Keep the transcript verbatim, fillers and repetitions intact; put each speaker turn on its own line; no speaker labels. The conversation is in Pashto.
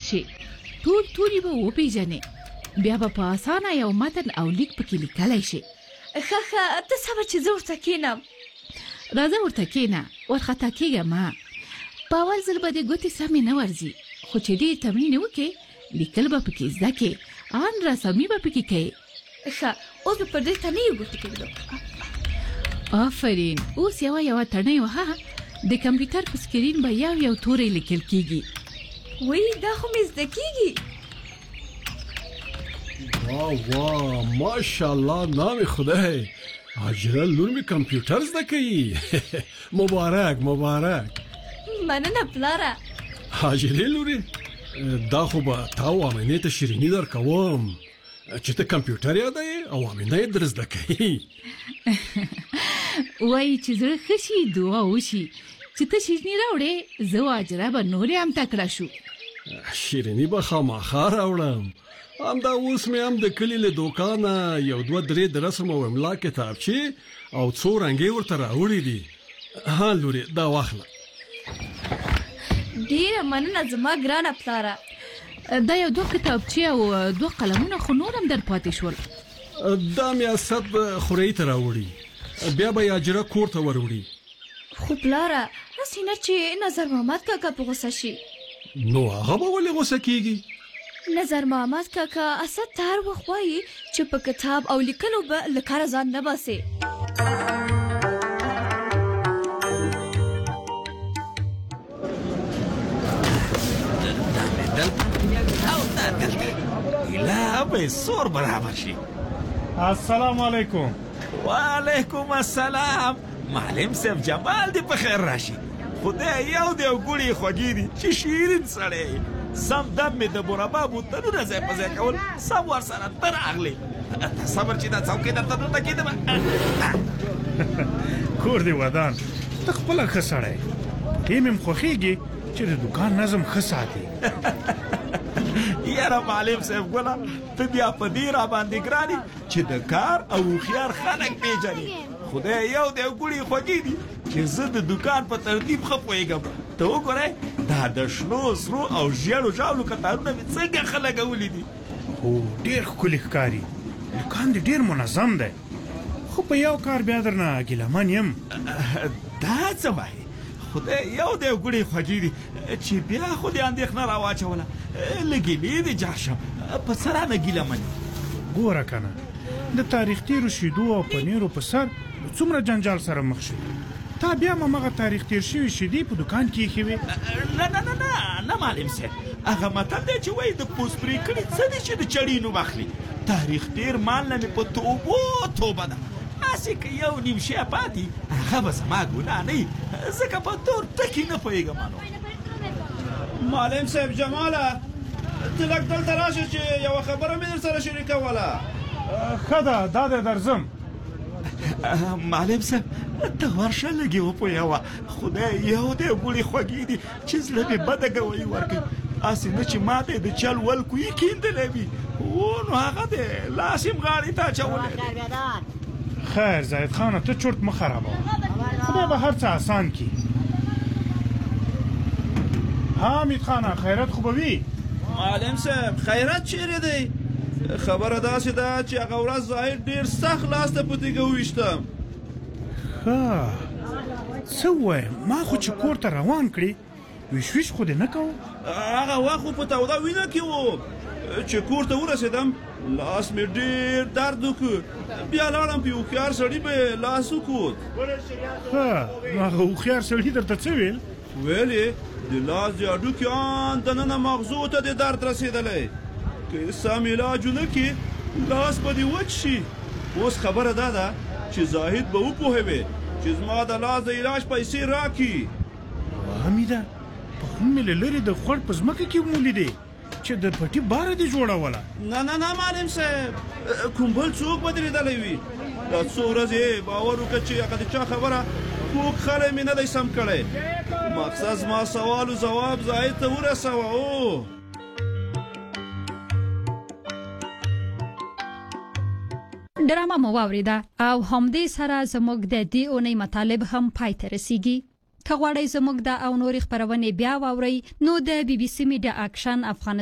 شي ټول توري به وپیژنې بیا به په اسانه یو متن او لیک پکې لیکلی شي.
ښه ښه ته صبر چې زه ورته کښېنم.
راځه ورته کښېنه وارخطا کېږه مه. په اول ځل به دې ګوتې سمې نه ورځي خو چې ډېر تمرین وکړې لیکل به پکې زده کړې ان رسامي به پکې کوې.
ښه اوس به پر دې تڼیو ګوتې کېږدو.
آفرین اوس یوه یوه تڼۍ وهه د کمپیوټر په سکرین به یو یو توری لیکل کېږي.
وی دا خو مې زده کېږي.
واه واه ماشاءالله نام خدای هاجره لور مې کمپیوټر زده کوي. مبارک مبارک.
مننه پلاره.
هاجرې لورې دا خو به تا او امینې ته شیریني در کوم چې ته کمپیوټر یادوې او امینه یې در زده کوي.
وایي چې زړه ښه شي دعا وشي چې ته شیریني راوړې زه او هاجره به نورې هم تکړه شو.
شیریني به خامخا راوړم. همدا اوس مې هم د کلي له دوکانه یو دوه درې د رسم او املا کتابچې او څو رنګې ورته راوړي دي. ها لورې دا واخله.
ډېره مننه زما ګرانه پلاره.
دا یو دوه کتابچې او دوه قلمونه خو نور هم در پاتې شول.
دا مې اسد خورۍ ته راوړي بیا به یې هاجره کور ته وروړي.
خو پلاره هسې نه چې نظر محمد کاکا په غوسه شي.
نو هغه به ولې غوسه کېږي؟
نظر محمد کاکا اسد ته هر وخت وایي چې په کتاب او لیکلو به له کاره ځان نه باسې.
لا به سور برابر شي.
السلام علیکم.
وعلیکم السلام. معلم صاحب جمال دې په خیر راشي. خدای یو دی او ګوړې خوږې دي چې شیرین سړی سم دم مې د مربا بوتلونه ځای په ځای کول سم ورسره ته راغلې. صبر چې دا څوکۍ درته دلته کېدمه.
کور دې ودان ته خپله ښه سړی دې مې م خوښېږي چې د دوکان نظم ښه ساتي.
یاره معلم صاحب ګله ته بیا په دې را باندې ګرانې چې د کار او هوښیار خلک پېژنې. خدای یو دی او ګوړې خوږې دي چې زه د دوکان په ترتیب ښه پوهېږم. ته وګورئ دا د شنو سرو او ژیړو ژاولو کتارونه مې څنګه ښه لګولي دي.
هو ډېر ښکلي ښکاري. دوکان دې ډېر منظم دی خو په یو کار بیا درنه ګیلمن یم.
دا څه وایې خدای یو دی او ګوړې خوږې دي چې بیا خو دې اندېښنه را واچوله. له ګیلې دې جار شم په څه رانه ګیلمن یې.
ګوره که نه د تاریخ تېرو شیدو او پنیرو په سر څومره جنجال سره مخ شو. تا بیا هم همغه تاریخ تېر شوي شیدې په دوکان کې ایښې وې.
نه نه نه نه نه معلم صاحب هغه متل دی چې وایي د پوست پرې کړي څه دي چې د چړي نوم اخلي. تاریخ تېر مال نه مې په توبو توبه ده. هسې که یو نیم شی پاتې هغه به زما ګناه نه وي ځکه په تور ټکي نه پوهېږم.
معلم صاحب جماله ته لږ دلته راشه چې یوه خبره مې در سره شریکوله.
ښه ده دا دی درځم.
معلم صاحب ته ورشه لږې وپوهوه. خدای یو دی ګوړې خوږې دي چې زړه مې بده ګویي ورکوي. هسې نه چې ما ته یې د چل ول کوي کیندلی وي و نو هغه دی لاس یې م غاړې ته اچولی دی.
خیر زاهد خانه ته چرت مه خرابوه. خدای به هر څه اسان کړي. ها حمید خانه خیرت خو به وي.
معلم صاحب خیرت چیرې دی؟ خبره داسې ده چې هغه ورځ ظاهر ډېر سخت لاس ته په تیږه وویشتم.
ښه څه ووایم ما خو چې کور ته روان کړې ویش ویش خو دې نه کوو.
هغه وخت خو په توده وینه کې و چې کور ته ورسېدم لاس مې ډېر درد وکړ. بیا لاړم په هوښیار سړي به لاس وکوت.
ښه نو هغه هوښیار سړي درته څه ویل؟
ویل یې د لاس د هډوکي ان دننه مغزو ته د درد رسېدلی. که یې سم علاج ونه کړي لاس به دې وچ شي. اوس خبره دا ده چې زاهد به وپوهوې چې زما د لاس د علاج پیسې راکړي.
حمیده پخون مې له لرې د خوړ په ځمکه کې ولیدې چې د پټي باره دې جوړوله.
نه نه نه معلم صاحب کوم بل څوک به دې لیدلی وي. دا څو ورځې باور وکړه چې هغه د چا خبره کوږ خلی مې نه دی سم کړی. مقصد زما سوال و ځواب زاهد ته ورسوه. او
ډرامه مو واوریده او همدې سره زموږ د دې اونۍ مطالب هم پای ته رسیږي. که غواړئ زموږ د او نورې خپرونې بیا واورئ نو د بي بي سي میډیا اکشن افغانستان